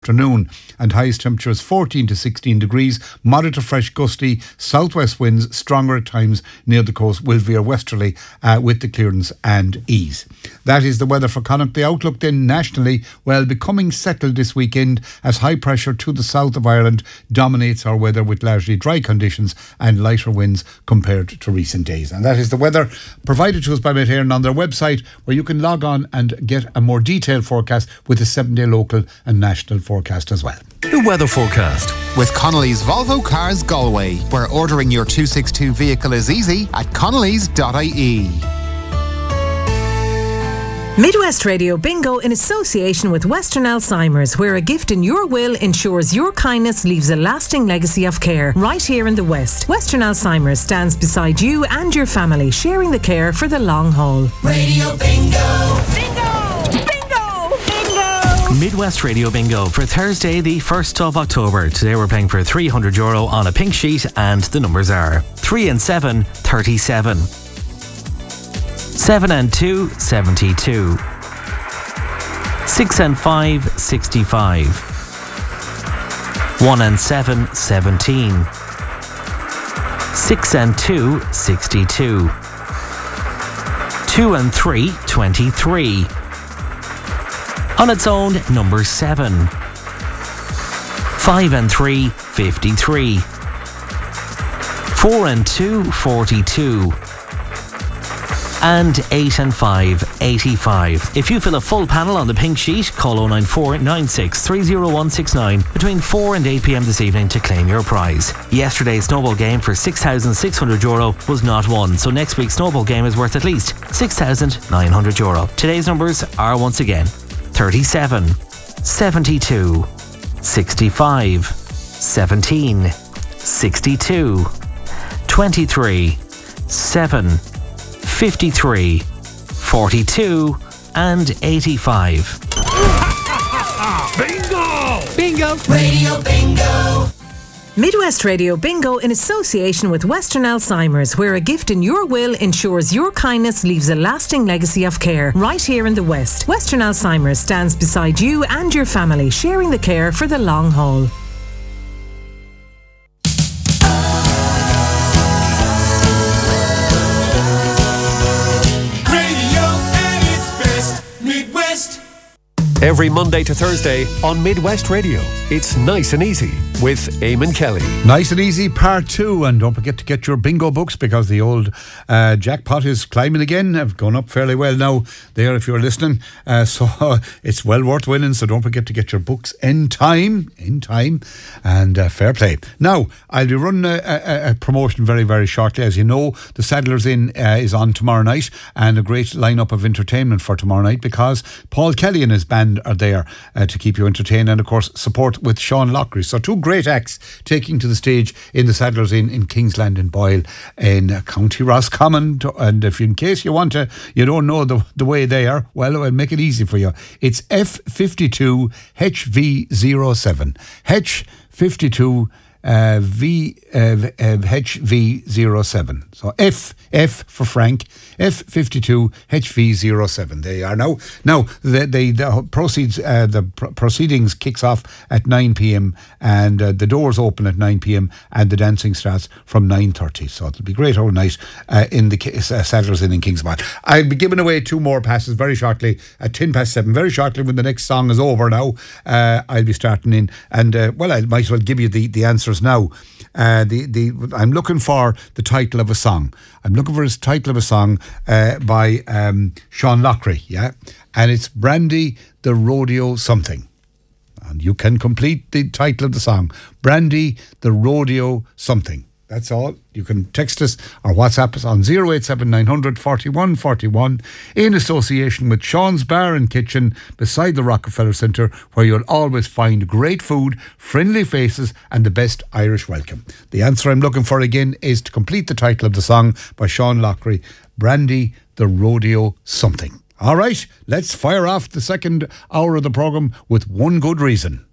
afternoon, and highest temperatures 14 to 16 degrees, moderate to fresh gusty southwest winds, stronger at times near the coast, will veer westerly with the clearance and ease. That is the weather for Connacht. The outlook then nationally, well, becoming settled this weekend as high pressure to the south of Ireland dominates our weather with largely dry conditions and lighter winds compared to recent days. And that is the weather provided to us by Met Éireann on their website, where you can log on and get a more detailed forecast with the 7-day local and national forecast as well. The weather forecast with Connolly's Volvo Cars Galway, where ordering your 262 vehicle is easy at connellys.ie. Midwest Radio Bingo in association with Western Alzheimer's, where a gift in your will ensures your kindness leaves a lasting legacy of care right here in the West. Western Alzheimer's stands beside you and your family, sharing the care for the long haul. Radio Bingo! Bingo! Bingo! Bingo! Midwest Radio Bingo for Thursday the 1st of October. Today we're playing for €300 on a pink sheet, and the numbers are 3 and 7, 37. 7 and 2, 72. 6 and 5, 65. 1 and 7, 17. 6 and 2, 62. 2 and 3, 23. On its own, number 7. 5 and 3, 53. 4 and 2, 42. And 8 and 5, 85. If you fill a full panel on the pink sheet, call 094 96 30169 between 4 and 8 p.m. this evening to claim your prize. Yesterday's snowball game for €6,600 was not won, so next week's snowball game is worth at least €6,900. Today's numbers are once again 37, 72, 65, 17, 62, 23, 7, 53, 42 and 85. Bingo! Bingo! Radio Bingo! Midwest Radio Bingo in association with Western Alzheimer's, where a gift in your will ensures your kindness leaves a lasting legacy of care right here in the West. Western Alzheimer's stands beside you and your family, sharing the care for the long haul. Every Monday to Thursday on Midwest Radio, it's Nice and Easy with Eamon Kelly. Nice and Easy Part 2, and don't forget to get your bingo books, because the old jackpot is climbing again. Have gone up fairly well now there if you're listening, so it's well worth winning, so don't forget to get your books in time, and fair play. Now, I'll be running a promotion very, very shortly. As you know, the Saddler's Inn is on tomorrow night, and a great lineup of entertainment for tomorrow night, because Paul Kelly and his band are there to keep you entertained, and of course support with Sean Lockery. So two great acts taking to the stage in the Saddler's Inn in Kingsland and Boyle in County Roscommon. And if in case you don't know the way there, well, I'll make it easy for you. It's F52 HV07. H52 HV07. So F for Frank, F52 HV07. There you are now. Now the proceedings kicks off at 9 p.m. and the doors open at 9 p.m. and the dancing starts from 9:30. So it'll be great all night in the Saddler's Inn in Kingsmont. I'll be giving away 2 more passes very shortly at 7:10. Very shortly, when the next song is over now, I'll be starting in, and I might as well give you the answers now. I'm looking for the title of a song. I'm looking for his title of a song by Sean Lockery, yeah? And it's Brandy the Rodeo Something. And you can complete the title of the song. Brandy the Rodeo Something. That's all. You can text us or WhatsApp us on 087 900 41 41 in association with Sean's Bar and Kitchen beside the Rockefeller Centre, where you'll always find great food, friendly faces and the best Irish welcome. The answer I'm looking for again is to complete the title of the song by Sean Lockery, Brandy the Rodeo Something. All right, let's fire off the second hour of the programme with one good reason.